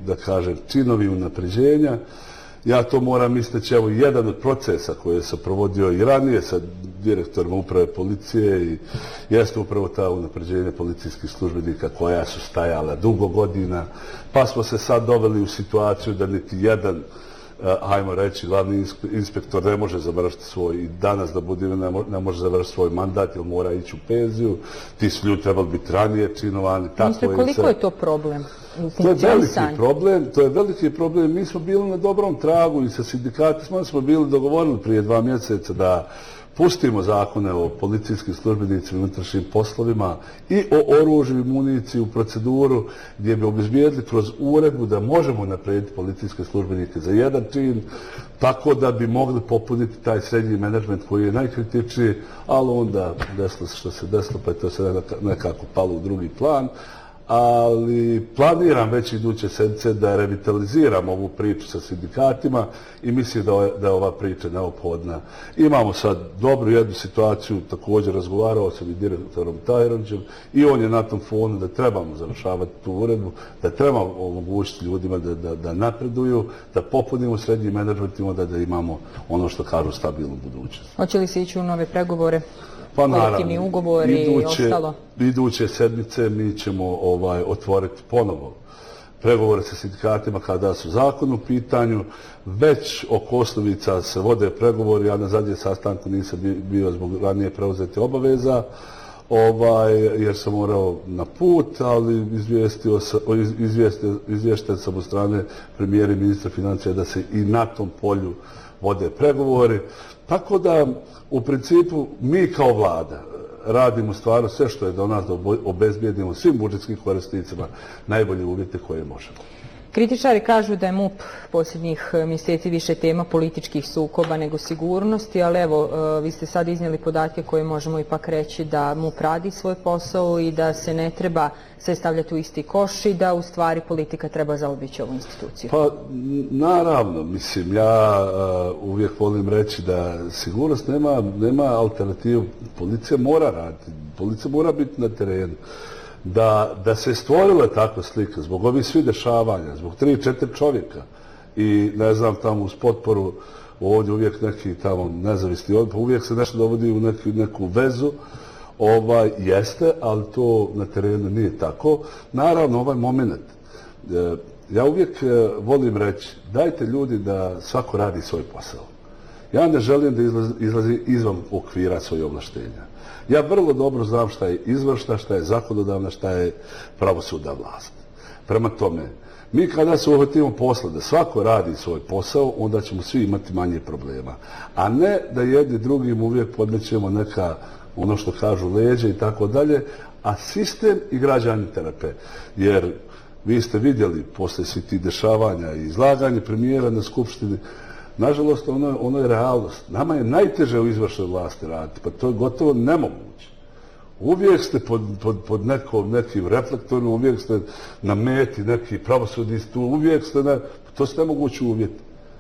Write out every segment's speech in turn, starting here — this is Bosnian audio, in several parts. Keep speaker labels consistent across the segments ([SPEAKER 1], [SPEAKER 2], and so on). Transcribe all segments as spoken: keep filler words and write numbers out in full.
[SPEAKER 1] da kažem, činovi unapređenja. Ja to moram istaći, evo, jedan od procesa koje sam provodio i ranije sa direktorima uprave policije i jeste upravo ta unapređenje policijskih službenika koja su stajala dugo godina, pa smo se sad doveli u situaciju da niti jedan, hajmo reći, glavni inspektor ne može završiti svoj, i danas da budemo, ne može završiti svoj mandat jer mora ići u penziju, ti su ljudi trebali biti ranije činovani.
[SPEAKER 2] Ministre, koliko je to problem?
[SPEAKER 1] To je veliki problem, to je veliki problem. Mi smo bili na dobrom tragu i sa sindikatima smo bili dogovorili prije dva mjeseca da pustimo zakone o policijskim službenicima i unutrašnjim poslovima i o oružju i municiji u proceduru gdje bi obezbijedili kroz uredbu da možemo naprediti policijske službenike za jedan čin, tako da bi mogli popuniti taj srednji menadžment koji je najkritičniji, ali onda desilo se što se desilo, pa je to se nekako palo u drugi plan. Ali planiram već iduće sedmice da revitaliziram ovu priču sa sindikatima i mislim da je ova priča neophodna. Imamo sad dobru jednu situaciju, također razgovarao sam i direktorom Tajrovićem i on je na tom fonu da trebamo završavati tu uredbu, da trebamo omogućiti ljudima da, da, da napreduju, da popunimo srednji menadžmentima, da, da imamo ono što kažu stabilnu budućnost.
[SPEAKER 2] Hoće li se ići u nove pregovore?
[SPEAKER 1] Pa naravno,
[SPEAKER 2] ugovori i ostalo.
[SPEAKER 1] Iduće sedmice mi ćemo ovaj, otvoriti ponovo pregovore sa sindikatima kada su zakon u pitanju. Već oko osnovica se vode pregovori, ja na zadnjem sastanku nisam bio zbog ranije preuzete obaveza, ovaj, jer sam morao na put, ali izvijestio sam, izvijestio, izvješten sam od strane premijera i ministra financija da se i na tom polju vode pregovori. Tako da, u principu, mi kao vlada radimo stvarno sve što je do nas da obezbijedimo svim budžetskim korisnicima najbolje uvjete koje možemo.
[SPEAKER 2] Kritičari kažu da je MUP posljednjih mjeseci više tema političkih sukoba nego sigurnosti, ali evo, vi ste sad iznijeli podatke koje možemo ipak reći da MUP radi svoj posao i da se ne treba sve stavljati u isti koš i da u stvari politika treba zaobići ovu instituciju.
[SPEAKER 1] Pa naravno, mislim, ja uh, uvijek volim reći da sigurnost nema, nema alternativu. Policija mora raditi, policija mora biti na terenu. Da, da se stvorila takva slika zbog ovih svih dešavanja, zbog tri, četiri čovjeka i ne znam tamo uz potporu ovdje uvijek neki tamo nezavisni odbor, uvijek se nešto dovodi u neki, neku vezu, ovaj, jeste, ali to na terenu nije tako. Naravno, ovaj moment, ja uvijek volim reći, dajte ljudi da svako radi svoj posao. Ja ne želim da izlazi, izlazi izvan okvira svoje ovlaštenja. Ja vrlo dobro znam šta je izvršna, šta je zakonodavna, šta je pravosudna vlast. Prema tome, mi kada se uhvatimo posla da svako radi svoj posao, onda ćemo svi imati manje problema. A ne da jedni drugim uvijek podmećemo neka, ono što kažu, leđe i tako dalje, a sistem i građani trpe. Jer vi ste vidjeli posle svih tih dešavanja i izlaganje premijera na skupštini, nažalost, ono, ono je realnost. Nama je najteže u izvršnoj vlasti raditi, pa to je gotovo nemoguće. Uvijek ste pod, pod, pod nekom, nekim reflektorom, uvijek ste na meti neki pravosudni stul, uvijek ste na... To su nemogući uvjeti.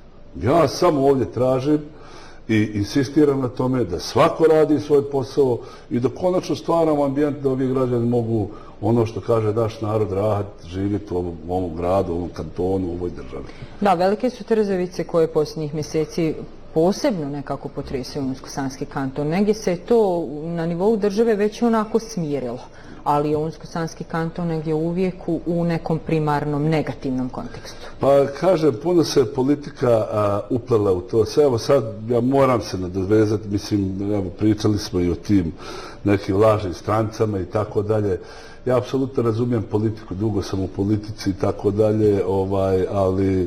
[SPEAKER 1] Ja samo ovdje tražim i insistiram na tome da svako radi svoj posao i da konačno stvaramo ambijent da ovi građani mogu ono što kaže naš narod rahat, živjeti u ovom, u ovom gradu, u ovom kantonu, u ovoj državi.
[SPEAKER 2] Da, velike su trzavice koje posljednjih mjeseci posebno nekako potresaju Unsko-Sanski kanton. Negdje se to na nivou države već onako smirilo, ali Unsko-Sanski kanton negdje uvijek u, u nekom primarnom negativnom kontekstu.
[SPEAKER 1] Pa kažem, puno se politika a, uplela u to. Sve, evo sad ja moram se nadovezati, mislim, evo, pričali smo i o tim nekim lažnim strancama i tako dalje. Ja apsolutno razumijem politiku, dugo sam u politici i tako dalje, ovaj, ali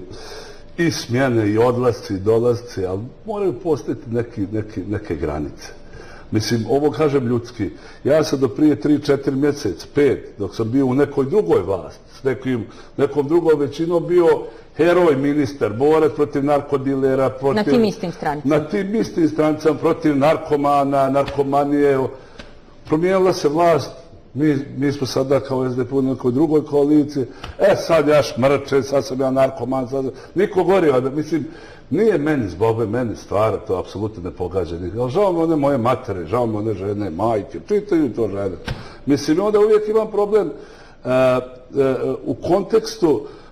[SPEAKER 1] i smjene i odlasci i dolazci, ali moraju postojati neki, neki, neke granice. Mislim, ovo kažem ljudski. Ja sam do prije tri, četiri mjesec, pet, dok sam bio u nekoj drugoj vlasti, s nekim, nekom drugom većinom bio heroj, ministar, borac protiv narkodilera, protiv...
[SPEAKER 2] Na tim istim stranicama.
[SPEAKER 1] Na tim istim stranicama, protiv narkomana, narkomanije. Promijenila se vlast. Mi, mi smo sada kao es de pe u nekoj drugoj koaliciji. E, sad ja šmrčem, sad sam ja narkoman, sad... Niko gori, mislim, nije meni zbog meni stvara, to apsolutno ne pogađa nikada. Ali žao mi one moje matere, žao mi one žene, majke, čitaju to žene. Mislim, onda uvijek imam problem uh, uh, u kontekstu